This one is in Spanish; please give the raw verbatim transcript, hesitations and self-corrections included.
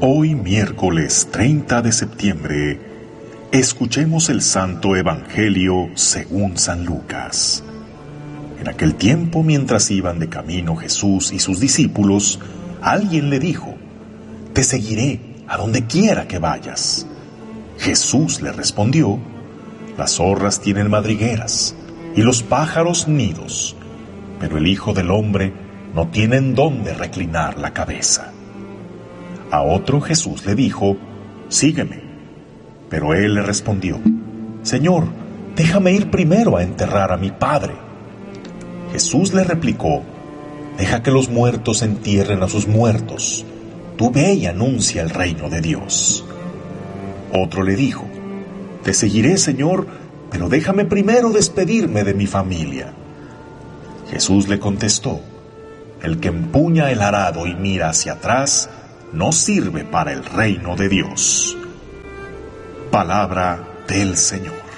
Hoy, miércoles treinta de septiembre, escuchemos el Santo Evangelio según San Lucas. En aquel tiempo, mientras iban de camino Jesús y sus discípulos, alguien le dijo: «Te seguiré a donde quiera que vayas». Jesús le respondió: «Las zorras tienen madrigueras y los pájaros nidos, pero el Hijo del Hombre no tiene en dónde reclinar la cabeza». A otro Jesús le dijo: «Sígueme». Pero él le respondió: «Señor, déjame ir primero a enterrar a mi padre». Jesús le replicó: «Deja que los muertos entierren a sus muertos. Tú ve y anuncia el reino de Dios». Otro le dijo: «Te seguiré, Señor, pero déjame primero despedirme de mi familia». Jesús le contestó: «El que empuña el arado y mira hacia atrás no sirve para el reino de Dios». Palabra del Señor.